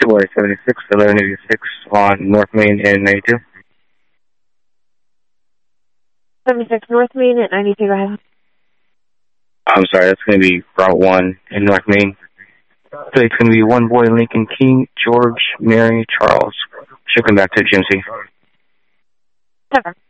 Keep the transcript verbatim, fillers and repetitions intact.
February seventy-six, eleven eighty-six on North Main and ninety-two. seventy-six North Main at ninety-two, go ahead. I'm sorry, that's going to be Route one in North Main. So it's going to be one boy, Lincoln King, George, Mary, Charles. Should come back to G M C. Never.